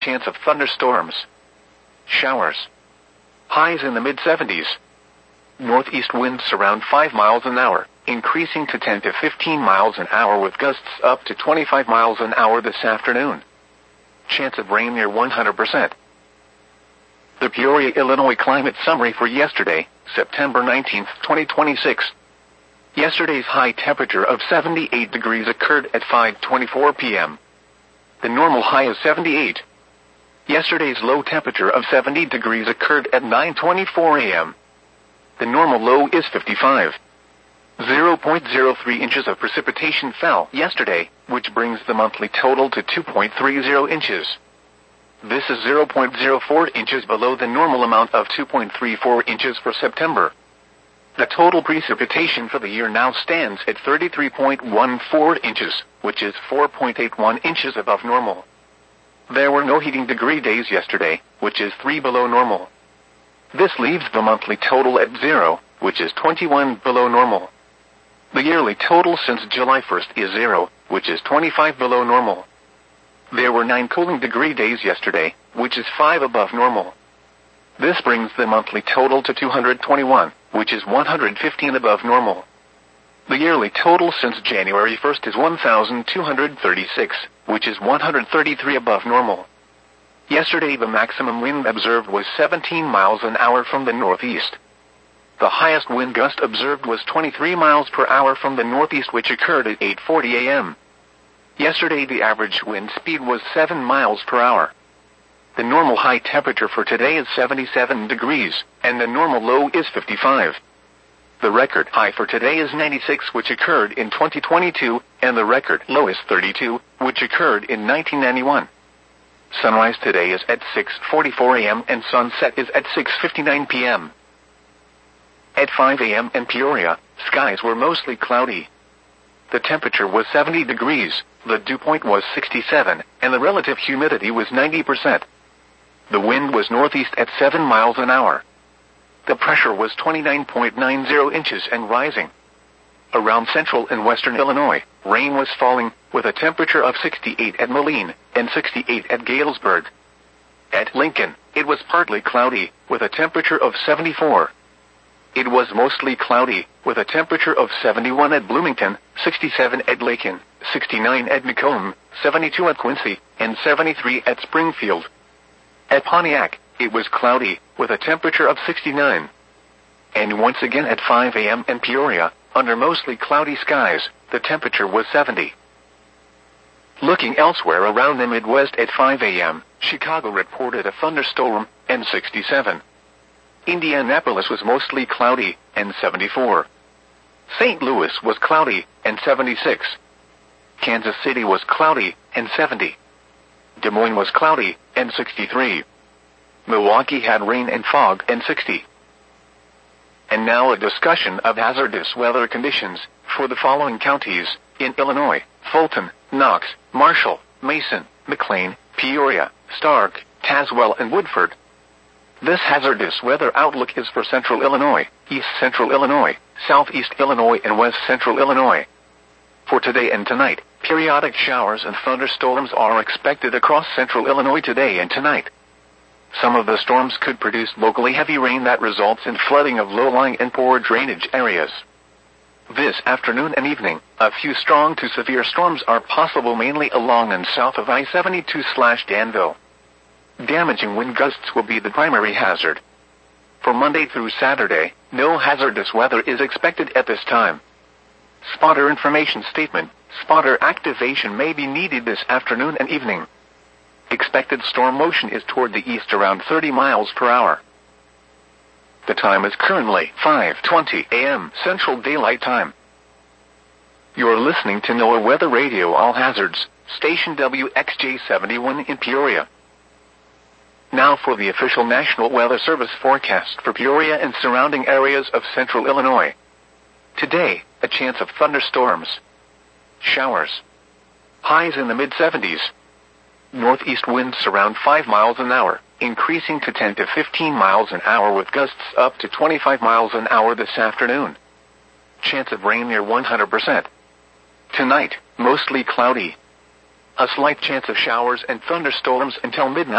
Chance of thunderstorms. Showers. Highs in the mid-70s. Northeast winds around 5 miles an hour, increasing to 10 to 15 miles an hour with gusts up to 25 miles an hour this afternoon. Chance of rain near 100%. The Peoria, Illinois climate summary for yesterday, September 19, 2026. Yesterday's high temperature of 78 degrees occurred at 5:24 p.m. The normal high is 78. Yesterday's low temperature of 70 degrees occurred at 9:24 a.m. The normal low is 55. 0.03 inches of precipitation fell yesterday, which brings the monthly total to 2.30 inches. This is 0.04 inches below the normal amount of 2.34 inches for September. The total precipitation for the year now stands at 33.14 inches, which is 4.81 inches above normal. There were no heating degree days yesterday, which is 3 below normal. This leaves the monthly total at 0, which is 21 below normal. The yearly total since July 1st is 0, which is 25 below normal. There were 9 cooling degree days yesterday, which is 5 above normal. This brings the monthly total to 221, which is 115 above normal. The yearly total since January 1st is 1,236, which is 133 above normal. Yesterday the maximum wind observed was 17 miles an hour from the northeast. The highest wind gust observed was 23 miles per hour from the northeast, which occurred at 8:40 a.m. Yesterday the average wind speed was 7 miles per hour. The normal high temperature for today is 77 degrees, and the normal low is 55. The record high for today is 96, which occurred in 2022, and the record low is 32, which occurred in 1991. Sunrise today is at 6:44 a.m. and sunset is at 6:59 p.m. At 5 a.m. in Peoria, skies were mostly cloudy. The temperature was 70 degrees, the dew point was 67, and the relative humidity was 90%. The wind was northeast at 7 miles an hour. The pressure was 29.90 inches and rising. Around central and western Illinois, rain was falling, with a temperature of 68 at Moline and 68 at Galesburg. At Lincoln, it was partly cloudy, with a temperature of 74. It was mostly cloudy, with a temperature of 71 at Bloomington, 67 at Lakin, 69 at Macomb, 72 at Quincy, and 73 at Springfield. At Pontiac, it was cloudy, with a temperature of 69. And once again at 5 a.m. in Peoria, under mostly cloudy skies, the temperature was 70. Looking elsewhere around the Midwest at 5 a.m., Chicago reported a thunderstorm, and 67. Indianapolis was mostly cloudy, and 74. St. Louis was cloudy, and 76. Kansas City was cloudy, and 70. Des Moines was cloudy, and 63. Milwaukee had rain and fog, and 60. And now a discussion of hazardous weather conditions for the following counties in Illinois: Fulton, Knox, Marshall, Mason, McLean, Peoria, Stark, Tazewell, and Woodford. This hazardous weather outlook is for Central Illinois, East Central Illinois, Southeast Illinois, and West Central Illinois. For today and tonight, periodic showers and thunderstorms are expected across Central Illinois today and tonight. Some of the storms could produce locally heavy rain that results in flooding of low-lying and poor drainage areas. This afternoon and evening, a few strong to severe storms are possible, mainly along and south of I-72/Danville. Damaging wind gusts will be the primary hazard. For Monday through Saturday, no hazardous weather is expected at this time. Spotter information statement: spotter activation may be needed this afternoon and evening. Expected storm motion is toward the east around 30 miles per hour. The time is currently 5:20 a.m. Central Daylight Time. You're listening to NOAA Weather Radio All Hazards, station WXJ71 in Peoria. Now for the official National Weather Service forecast for Peoria and surrounding areas of Central Illinois. Today, a chance of thunderstorms. Showers. Highs in the mid-70s. Northeast winds around 5 miles an hour, increasing to 10 to 15 miles an hour with gusts up to 25 miles an hour this afternoon. Chance of rain near 100%. Tonight, mostly cloudy. A slight chance of showers and thunderstorms until midnight.